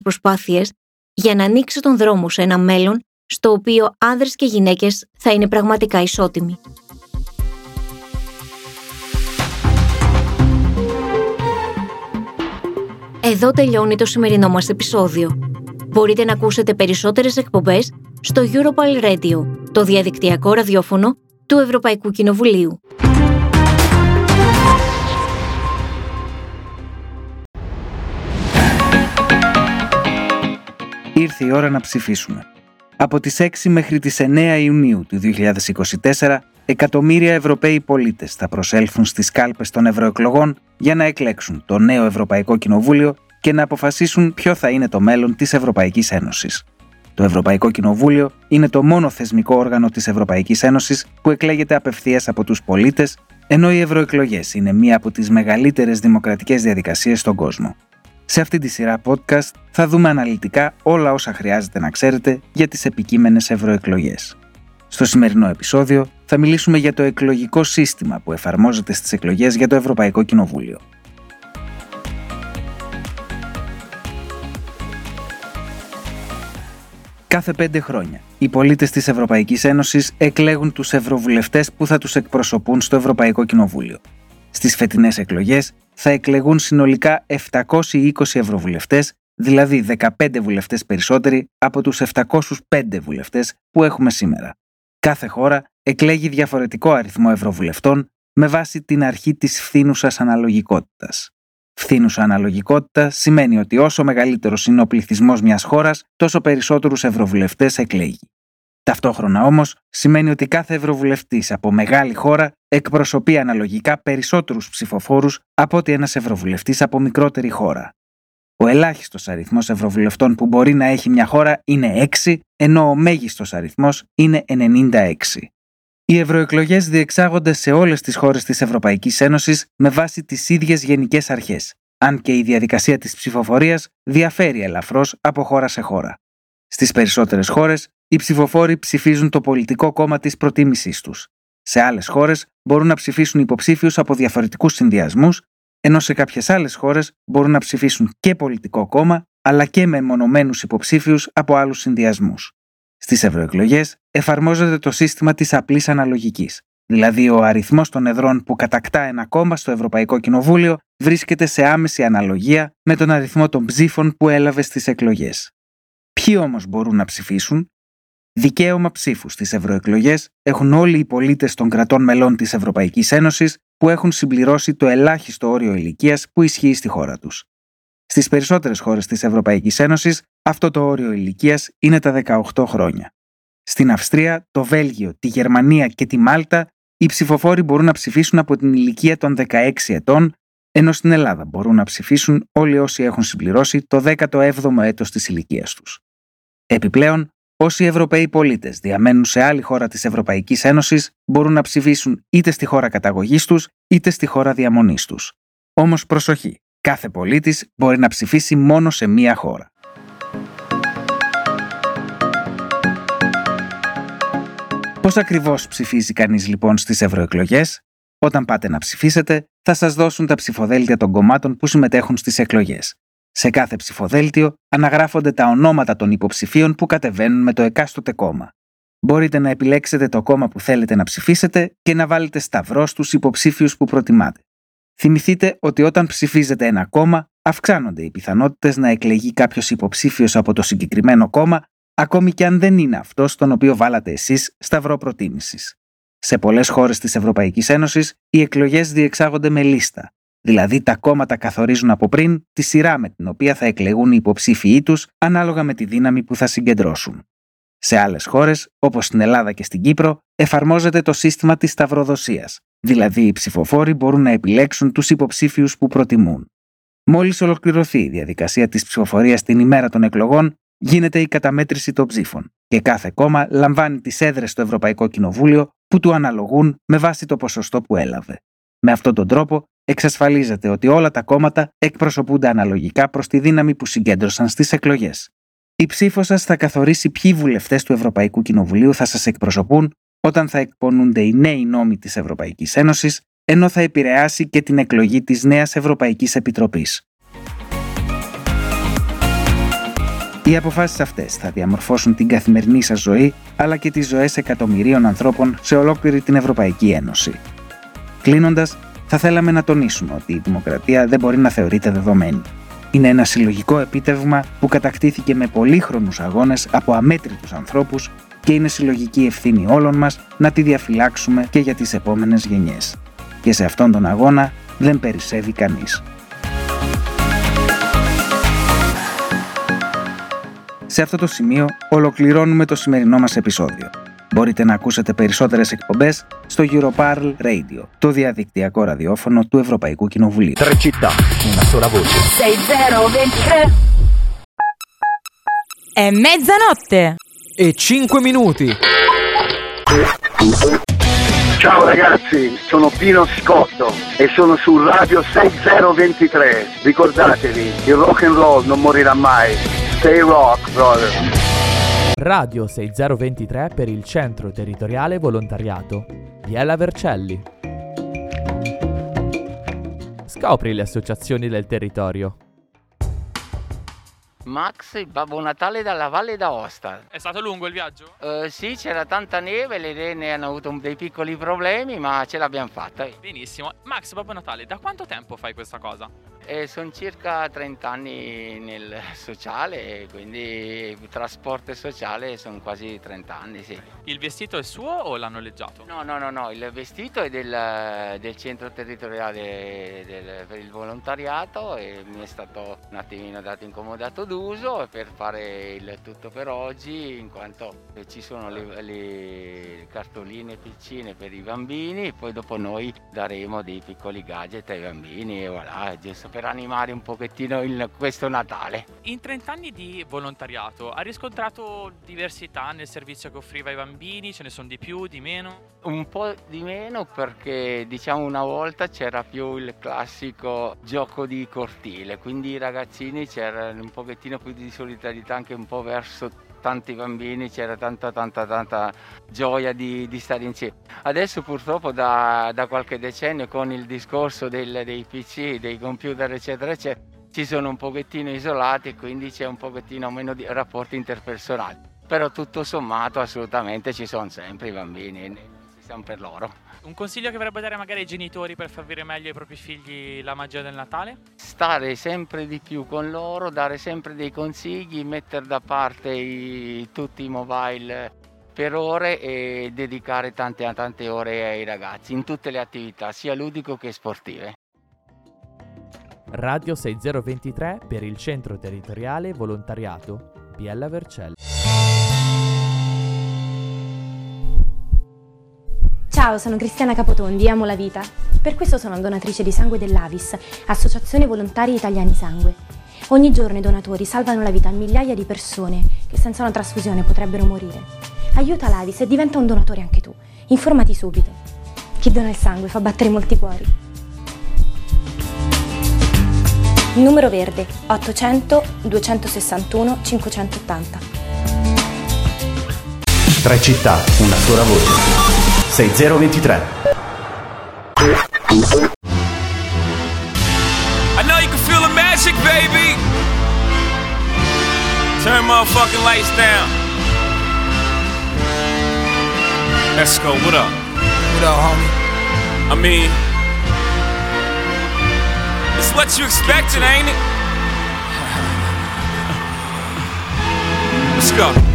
προσπάθειες για να ανοίξει τον δρόμο σε ένα μέλλον στο οποίο άνδρες και γυναίκες θα είναι πραγματικά ισότιμοι. Εδώ τελειώνει το σημερινό μας επεισόδιο. Μπορείτε να ακούσετε περισσότερες εκπομπές στο Europal Radio, το διαδικτυακό ραδιόφωνο του Ευρωπαϊκού Κοινοβουλίου. Ήρθε η ώρα να ψηφίσουμε. Από τις 6 μέχρι τις 9 Ιουνίου του 2024, εκατομμύρια Ευρωπαίοι πολίτες θα προσέλθουν στις κάλπες των ευρωεκλογών για να εκλέξουν το νέο Ευρωπαϊκό Κοινοβούλιο και να αποφασίσουν ποιο θα είναι το μέλλον της Ευρωπαϊκής Ένωσης. Το Ευρωπαϊκό Κοινοβούλιο είναι το μόνο θεσμικό όργανο της Ευρωπαϊκής Ένωσης που εκλέγεται απευθείας από τους πολίτες, ενώ οι ευρωεκλογές είναι μία από τις μεγαλύτερες δημοκρατικές διαδικασίες στον κόσμο. Σε αυτή τη σειρά podcast θα δούμε αναλυτικά όλα όσα χρειάζεται να ξέρετε για τις επικείμενες ευρωεκλογές. Στο σημερινό επεισόδιο θα μιλήσουμε για το εκλογικό σύστημα που εφαρμόζεται στις εκλογές για το Ευρωπαϊκό Κοινοβούλιο. Κάθε 5 χρόνια, οι πολίτες της Ευρωπαϊκής Ένωσης εκλέγουν τους ευρωβουλευτές που θα τους εκπροσωπούν στο Ευρωπαϊκό Κοινοβούλιο. Στις φετινές εκλογές θα εκλεγούν συνολικά 720 ευρωβουλευτές, δηλαδή 15 βουλευτές περισσότεροι από τους 705 βουλευτές που έχουμε σήμερα. Κάθε χώρα εκλέγει διαφορετικό αριθμό ευρωβουλευτών με βάση την αρχή της φθήνουσας αναλογικότητας. Φθήνουσα αναλογικότητα σημαίνει ότι όσο μεγαλύτερος είναι ο πληθυσμός μιας χώρας, τόσο περισσότερους ευρωβουλευτές εκλέγει. Ταυτόχρονα όμως σημαίνει ότι κάθε ευρωβουλευτής από μεγάλη χώρα εκπροσωπεί αναλογικά περισσότερους ψηφοφόρους από ότι ένας ευρωβουλευτής από μικρότερη χώρα. Ο ελάχιστος αριθμός ευρωβουλευτών που μπορεί να έχει μια χώρα είναι 6, ενώ ο μέγιστος αριθμός είναι 96. Οι ευρωεκλογές διεξάγονται σε όλες τις χώρες της Ευρωπαϊκής Ένωσης με βάση τις ίδιες γενικές αρχές, αν και η διαδικασία της ψηφοφορίας διαφέρει ελαφρώς από χώρα σε χώρα. Στις περισσότερες χώρες, οι ψηφοφόροι ψηφίζουν το πολιτικό κόμμα της προτίμησής τους. Σε άλλες χώρες μπορούν να ψηφίσουν υποψήφιους από διαφορετικούς συνδυασμούς, ενώ σε κάποιες άλλες χώρες μπορούν να ψηφίσουν και πολιτικό κόμμα, αλλά και μεμονωμένους υποψήφιους από άλλους συνδυασμούς. Στις ευρωεκλογές εφαρμόζεται το σύστημα της απλής αναλογικής, δηλαδή ο αριθμός των εδρών που κατακτά ένα κόμμα στο Ευρωπαϊκό Κοινοβούλιο βρίσκεται σε άμεση αναλογία με τον αριθμό των ψήφων που έλαβε στις εκλογές. Ποιοι όμως μπορούν να ψηφίσουν? Δικαίωμα ψήφου στις ευρωεκλογές έχουν όλοι οι πολίτες των κρατών μελών της Ευρωπαϊκής Ένωσης που έχουν συμπληρώσει το ελάχιστο όριο ηλικίας που ισχύει στη χώρα τους. Στις περισσότερες χώρες της Ευρωπαϊκής Ένωσης αυτό το όριο ηλικίας είναι τα 18 χρόνια. Στην Αυστρία, το Βέλγιο, τη Γερμανία και τη Μάλτα οι ψηφοφόροι μπορούν να ψηφίσουν από την ηλικία των 16 ετών, ενώ στην Ελλάδα μπορούν να ψηφίσουν όλοι όσοι έχουν συμπληρώσει το 17ο έτος της ηλικίας τους. Επιπλέον, όσοι Ευρωπαίοι πολίτες διαμένουν σε άλλη χώρα της Ευρωπαϊκής Ένωσης μπορούν να ψηφίσουν είτε στη χώρα καταγωγής τους είτε στη χώρα διαμονής τους. Όμως προσοχή, κάθε πολίτης μπορεί να ψηφίσει μόνο σε μία χώρα. Πώς ακριβώς ψηφίζει κανείς λοιπόν στις ευρωεκλογές? Όταν πάτε να ψηφίσετε, θα σας δώσουν τα ψηφοδέλτια των κομμάτων που συμμετέχουν στις εκλογές. Σε κάθε ψηφοδέλτιο αναγράφονται τα ονόματα των υποψηφίων που κατεβαίνουν με το εκάστοτε κόμμα. Μπορείτε να επιλέξετε το κόμμα που θέλετε να ψηφίσετε και να βάλετε σταυρό στους υποψήφιους που προτιμάτε. Θυμηθείτε ότι όταν ψηφίζετε ένα κόμμα, αυξάνονται οι πιθανότητες να εκλεγεί κάποιος υποψήφιος από το συγκεκριμένο κόμμα, ακόμη και αν δεν είναι αυτός τον οποίο βάλατε εσείς σταυρό προτίμησης. Σε πολλές χώρες της Ευρωπαϊκής Ένωσης, οι εκλογές διεξάγονται με λίστα. Δηλαδή τα κόμματα καθορίζουν από πριν τη σειρά με την οποία θα εκλεγούν οι υποψήφιοι τους ανάλογα με τη δύναμη που θα συγκεντρώσουν. Σε άλλες χώρες, όπως στην Ελλάδα και στην Κύπρο, εφαρμόζεται το σύστημα της σταυροδοσίας, δηλαδή οι ψηφοφόροι μπορούν να επιλέξουν τους υποψήφιους που προτιμούν. Μόλις ολοκληρωθεί η διαδικασία της ψηφοφορίας την ημέρα των εκλογών, γίνεται η καταμέτρηση των ψήφων και κάθε κόμμα λαμβάνει τις έδρες στο Ευρωπαϊκό Κοινοβούλιο που του αναλογούν με βάση το ποσοστό που έλαβε. Με αυτόν τον τρόπο εξασφαλίζεται ότι όλα τα κόμματα εκπροσωπούνται αναλογικά προς τη δύναμη που συγκέντρωσαν στις εκλογές. Η ψήφος σας θα καθορίσει ποιοι βουλευτές του Ευρωπαϊκού Κοινοβουλίου θα σας εκπροσωπούν όταν θα εκπονούνται οι νέοι νόμοι της Ευρωπαϊκής Ένωσης, ενώ θα επηρεάσει και την εκλογή της νέας Ευρωπαϊκής Επιτροπής. Οι αποφάσεις αυτές θα διαμορφώσουν την καθημερινή σας ζωή, αλλά και τις ζωές εκατομμυρίων ανθρώπων σε ολόκληρη την Ευρωπαϊκή Ένωση. Κλείνοντας, θα θέλαμε να τονίσουμε ότι η δημοκρατία δεν μπορεί να θεωρείται δεδομένη. Είναι ένα συλλογικό επίτευγμα που κατακτήθηκε με πολύχρονους αγώνες από αμέτρητους ανθρώπους και είναι συλλογική ευθύνη όλων μας να τη διαφυλάξουμε και για τις επόμενες γενιές. Και σε αυτόν τον αγώνα δεν περισσεύει κανείς. Σε αυτό το σημείο ολοκληρώνουμε το σημερινό μας επεισόδιο. Μπορείτε να ακούσετε περισσότερες εκπομπές στο Europarl Radio, το διαδικτυακό ραδιόφωνο του Ευρωπαϊκού Κοινοβουλίου. 3 città, una sola voce. 6023. È mezzanotte. E 5 minuti. Ciao ragazzi, sono Pino Scotto e sono su Radio 6023. Ricordatevi, il rock and roll non morirà mai. Stay rock, brother. Radio 6023 per il Centro Territoriale Volontariato. Biella Vercelli. Scopri le associazioni del territorio. Max, il Babbo Natale dalla Valle d'Aosta. È stato lungo il viaggio? Sì, c'era tanta neve, le renne hanno avuto dei piccoli problemi, ma ce l'abbiamo fatta. Benissimo. Max, Babbo Natale, da quanto tempo fai questa cosa? Sono circa 30 anni nel sociale, quindi trasporto e sociale sono quasi 30 anni, sì. Il vestito è suo o l'ha noleggiato? No, il vestito è del centro territoriale per il volontariato e mi è stato un attimino dato incomodato d'uso per fare il tutto per oggi, in quanto ci sono le cartoline piccine per i bambini e poi dopo noi daremo dei piccoli gadget ai bambini e voilà, giusto per animare un pochettino questo Natale. In 30 anni di volontariato ha riscontrato diversità nel servizio che offriva ai bambini? Ce ne sono di più, di meno? Un po' di meno perché diciamo una volta c'era più il classico gioco di cortile, quindi i ragazzini c'era un pochettino più di solidarietà anche un po' verso tanti bambini, c'era tanta gioia di stare insieme. Adesso purtroppo da qualche decennio con il discorso dei PC, dei computer eccetera ci sono un pochettino isolati e quindi c'è un pochettino meno di rapporti interpersonali, però tutto sommato assolutamente ci sono sempre i bambini, siamo per loro. Un consiglio che vorrebbe dare magari ai genitori per far vivere meglio ai propri figli la magia del Natale? Stare sempre di più con loro, dare sempre dei consigli, mettere da parte tutti i mobile per ore e dedicare tante ore ai ragazzi in tutte le attività, sia ludico che sportive. Radio 6023 per il Centro Territoriale Volontariato. Biella Vercelli. Ciao, sono Cristiana Capotondi, amo la vita. Per questo sono donatrice di sangue dell'Avis, Associazione Volontari Italiani Sangue. Ogni giorno i donatori salvano la vita a migliaia di persone che senza una trasfusione potrebbero morire. Aiuta l'Avis e diventa un donatore anche tu. Informati subito. Chi dona il sangue fa battere molti cuori. Il numero verde 800 261 580. 3 città, una sola voce. 6023. I know you can feel the magic, baby. Turn motherfucking lights down. Let's go, what up? What up, homie? I mean, it's what you expected, ain't it? Let's go.